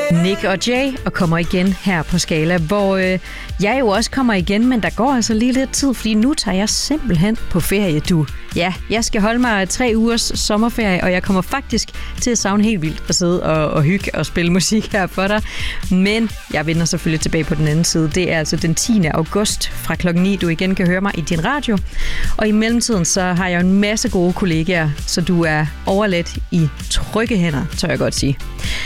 Nick og Jay og kommer igen her på Skala, hvor jeg jo også kommer igen, men der går altså lige lidt tid, fordi nu tager jeg simpelthen på ferie, du. Ja, jeg skal holde mig 3 ugers sommerferie, og jeg kommer faktisk til at savne helt vildt at sidde og hygge og spille musik her for dig. Men jeg vender selvfølgelig tilbage på den anden side. Det er altså den 10. august fra klokken 9, du igen kan høre mig i din radio. Og i mellemtiden så har jeg en masse gode kollegaer, så du er overladt i trygge hænder, tør jeg godt sige.